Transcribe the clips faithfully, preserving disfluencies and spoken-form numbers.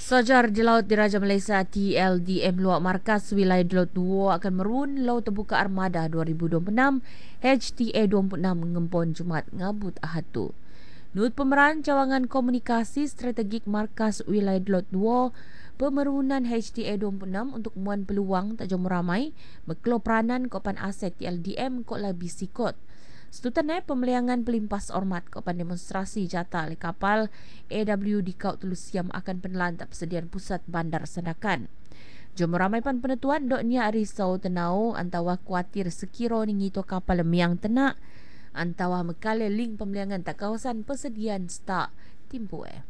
Sajar di Laut Diraja Malaysia T L D M luak markas wilayah di Laut dua akan merun Laut Terbuka Armada dua ribu dua puluh enam H T A dua puluh enam mengempon Jumaat ngabut Ahad tu. Menurut pemeran cawangan komunikasi strategik markas wilayah di Laut dua, pemerunan H T A dua puluh enam untuk muan peluang tak jom ramai meklo peranan kopan aset T L D M kok lebih sikot. Setutan eh pemeliangan pelimpas hormat kopan demonstrasi jata oleh kapal A W di Kaut Telu Siam akan penelan tak persediaan pusat bandar Sandakan. Jom ramai pan penentuan dok nia risau tenau antawa kuatir sekiro ni ngito kapal lemiang tenak antawa mekale link pemeliangan tak kawasan persediaan stak timpu eh.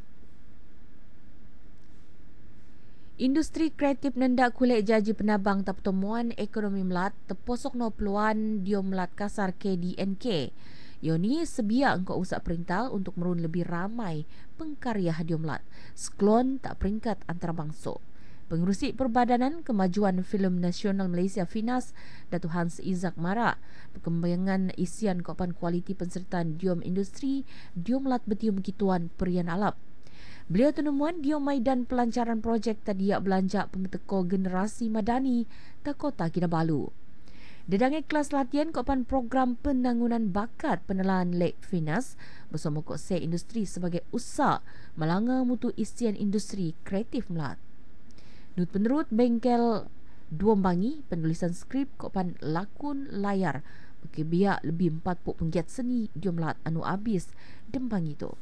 Industri kreatif nendak kulit jaji penabang tak pertemuan ekonomi melat terposok no peluan dio melat kasar K D N K. Yoni sebia engkau usah perintah untuk merun lebih ramai pengkarya dio melat. Seklon tak peringkat antarabangsa. Pengerusi Perbadanan Kemajuan Filem Nasional Malaysia Finas, Datuk Hans Izak Mara, perkembangan isian kopan kualiti pensertaan diom industri, diom melat betium kituan perian alap. Beliau tenemuan dia maidan pelancaran projek tadiak belanja pemeteko generasi madani tak Kota Kinabalu. Dedangai kelas latihan kopan program penanggunan bakat penelaan Lek Finas bersama Kok Se Industri sebagai usaha melanga mutu isian industri kreatif melat. Nut penerut bengkel Dua Bangi penulisan skrip kopan lakun layar bagi biak lebih empat puluh penggiat seni dia melat anu abis dembang itu.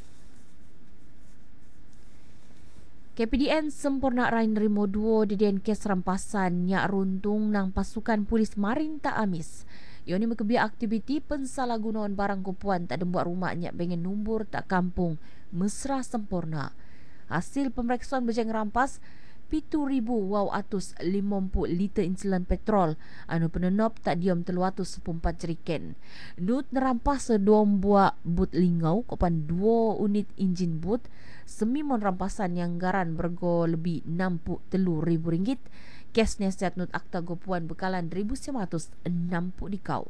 K P D N sempurna rain nerimo duo didian kes rampasan nyak runtung nang pasukan polis marin tak amis. Yoni mekebia aktiviti pensalahgunaan barang kupuan tak dembuat rumah nyak bengen numbur tak kampung mesra sempurna. Hasil pemeriksaan bejeng rampas pitu ribu wow atus lima puluh liter insulan petrol anu penenop tak diam telu atus sepuluh empat jeriken. Nut nerampas sedua buah but lingau kopan dua unit enjin but semimon rampasan yang garan bergo lebih enam puluh tiga ribu ringgit. Kes nasihat nut akta gopuan bekalan seribu seratus enam puluh dikau.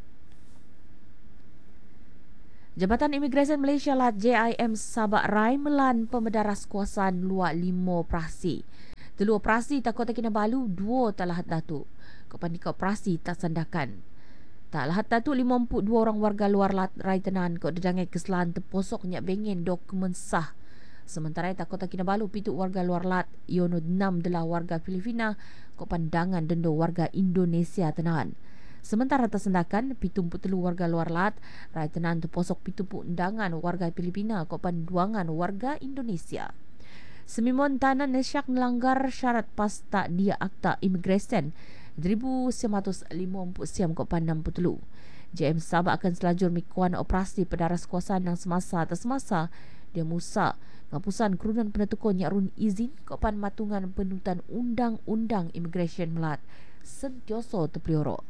Jabatan Imigresen Malaysia Lat J I M Sabak Rai melan pemedaras kuasaan luar lima operasi. Telu operasi tak Kota Kinabalu, dua tak lahat datuk. Kepanika operasi tak sandakan. Tak lahat datuk lima puluh dua orang warga luar Lat Rai tenan kok dedangai kesalahan terposok nyak bengen dokumen sah. Sementara tak Kota Kinabalu pitu warga luar Lat, yono enam adalah warga Filipina kok pandangan dendo warga Indonesia tenan. Sementara tersendakan pitu puluh telu warga luar Lat Rai tenan terposok pitu puluh undangan warga Filipina kok panduangan warga Indonesia. Semimon tanan nesyak melanggar syarat pas tak dia akta imigresen seribu sembilan ratus lima puluh siam kok pan enam puluh telu. J M Sabak akan selajur mikuan operasi pedaras kuasaan yang semasa atas semasa dia musa ngapusan kerunan penetukon nyarun izin kok pan matungan penutan undang-undang imigresen melat sentioso terpeliorok.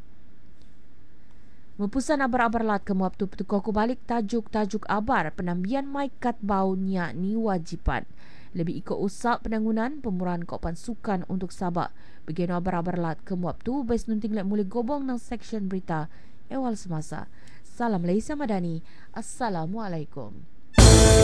Mepusan abar-abar lat ke muap tu petukau balik tajuk-tajuk abar penambian maikat bau nya ni wajipan. Lebih ikut usak penanggunan pemurahan kopan sukan untuk Sabak. Bagian abar-abar lat ke muap tu bais nunting lek mula gobong nang seksyen berita ewal semasa. Salam Malaysia Madani. Assalamualaikum.